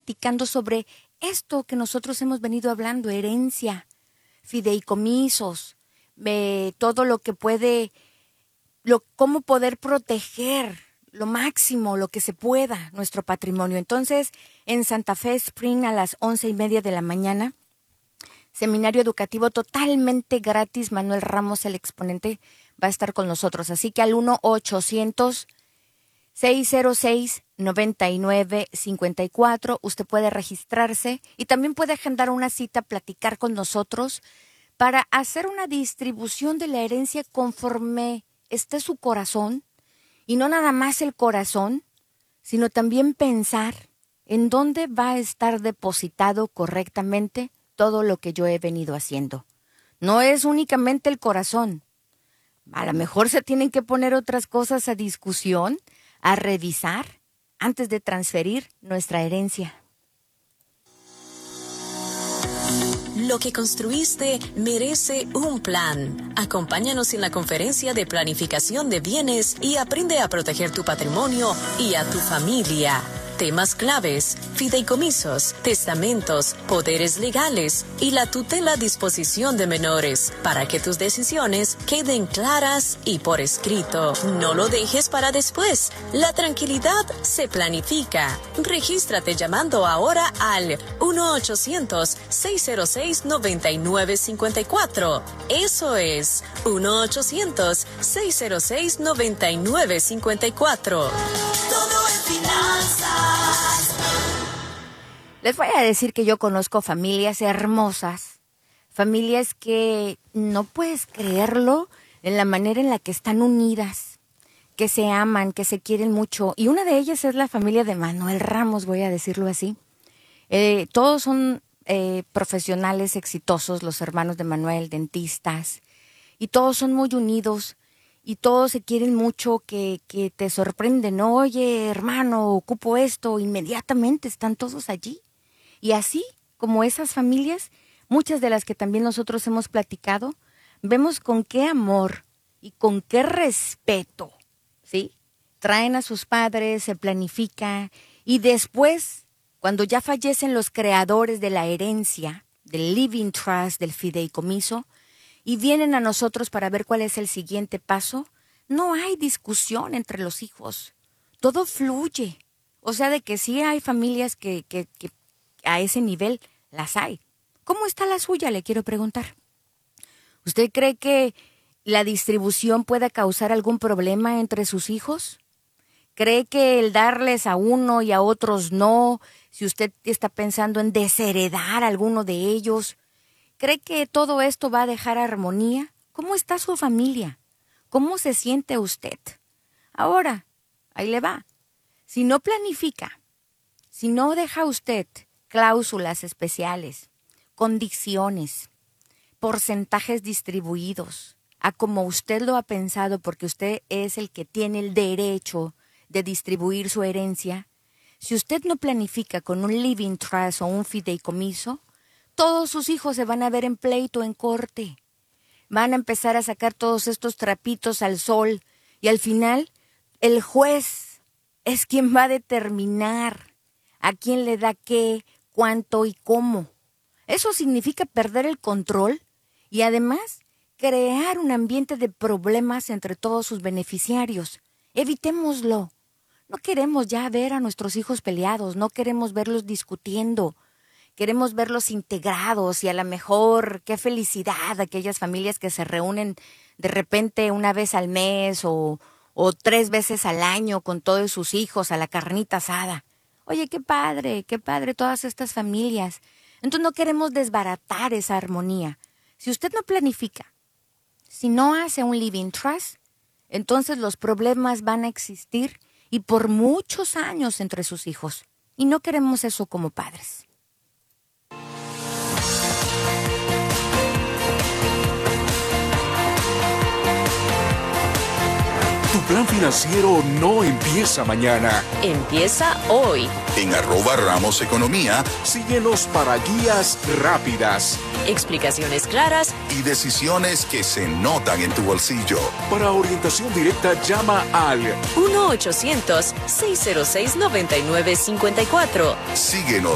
platicando sobre esto que nosotros hemos venido hablando, herencia, fideicomisos, todo lo que puede, cómo poder proteger lo máximo, lo que se pueda, nuestro patrimonio. Entonces, en Santa Fe Spring a las 11:30 de la mañana, seminario educativo totalmente gratis. Manuel Ramos, el exponente, va a estar con nosotros. Así que al 1-800-606-9954 usted puede registrarse y también puede agendar una cita, platicar con nosotros para hacer una distribución de la herencia conforme esté su corazón, y no nada más el corazón, sino también pensar en dónde va a estar depositado correctamente todo lo que yo he venido haciendo. No es únicamente el corazón. A lo mejor se tienen que poner otras cosas a discusión, a revisar, antes de transferir nuestra herencia. Lo que construiste merece un plan. Acompáñanos en la conferencia de planificación de bienes y aprende a proteger tu patrimonio y a tu familia. Temas claves: fideicomisos, testamentos, poderes legales y la tutela a disposición de menores, para que tus decisiones queden claras y por escrito. No lo dejes para después. La tranquilidad se planifica. Regístrate llamando ahora al 1-800-606-9954. Eso es 1-800-606-9954. Todo en finanzas. Les voy a decir que yo conozco familias hermosas, familias que no puedes creerlo en la manera en la que están unidas, que se aman, que se quieren mucho. Y una de ellas es la familia de Manuel Ramos, voy a decirlo así. Todos son profesionales exitosos, los hermanos de Manuel, dentistas, y todos son muy unidos. Y todos se quieren mucho, que te sorprenden. Oye, hermano, ocupo esto. Inmediatamente están todos allí. Y así como esas familias, muchas de las que también nosotros hemos platicado, vemos con qué amor y con qué respeto, ¿sí?, traen a sus padres, se planifica. Y después, cuando ya fallecen los creadores de la herencia, del living trust, del fideicomiso, y vienen a nosotros para ver cuál es el siguiente paso, no hay discusión entre los hijos. Todo fluye. O sea, de que sí hay familias que a ese nivel las hay. ¿Cómo está la suya? Le quiero preguntar. ¿Usted cree que la distribución pueda causar algún problema entre sus hijos? ¿Cree que el darles a uno y a otros no, si usted está pensando en desheredar a alguno de ellos, cree que todo esto va a dejar armonía? ¿Cómo está su familia? ¿Cómo se siente usted? Ahora, ahí le va. Si no planifica, si no deja usted cláusulas especiales, condiciones, porcentajes distribuidos, a como usted lo ha pensado, porque usted es el que tiene el derecho de distribuir su herencia, si usted no planifica con un living trust o un fideicomiso, todos sus hijos se van a ver en pleito, en corte. Van a empezar a sacar todos estos trapitos al sol y al final el juez es quien va a determinar a quién le da qué, cuánto y cómo. Eso significa perder el control y además crear un ambiente de problemas entre todos sus beneficiarios. Evitémoslo. No queremos ya ver a nuestros hijos peleados, no queremos verlos discutiendo. Queremos verlos integrados y a lo mejor qué felicidad aquellas familias que se reúnen de repente una vez al mes o 3 veces al año con todos sus hijos a la carnita asada. Oye, qué padre todas estas familias. Entonces no queremos desbaratar esa armonía. Si usted no planifica, si no hace un living trust, entonces los problemas van a existir y por muchos años entre sus hijos. Y no queremos eso como padres. Tu plan financiero no empieza mañana. Empieza hoy. En @Ramos Economía. Síguenos para guías rápidas, Explicaciones claras Y decisiones que se notan en tu bolsillo. Para orientación directa, llama al 1-800-606-9954. Síguenos